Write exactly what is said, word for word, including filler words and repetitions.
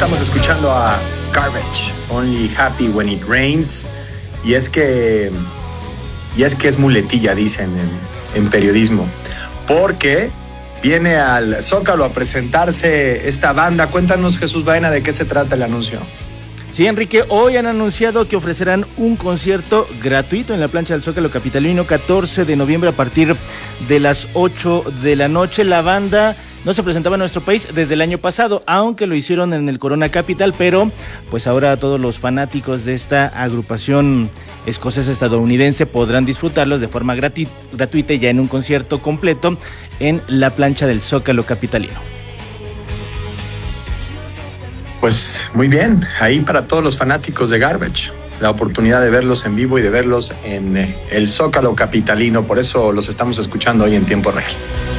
Estamos escuchando a Garbage, Only Happy When It Rains. Y es que, y es que es muletilla, dicen en, en periodismo. Porque viene al Zócalo a presentarse esta banda. Cuéntanos, Jesús Baena, de qué se trata el anuncio. Sí, Enrique, hoy han anunciado que ofrecerán un concierto gratuito en la plancha del Zócalo capitalino, catorce de noviembre a partir de las ocho de la noche. La banda no se presentaba en nuestro país desde el año pasado, aunque lo hicieron en el Corona Capital, pero pues ahora todos los fanáticos de esta agrupación escocesa estadounidense podrán disfrutarlos de forma gratu- gratuita ya en un concierto completo en la plancha del Zócalo capitalino. Pues muy bien, ahí para todos los fanáticos de Garbage, la oportunidad de verlos en vivo y de verlos en el Zócalo capitalino, por eso los estamos escuchando hoy en tiempo real.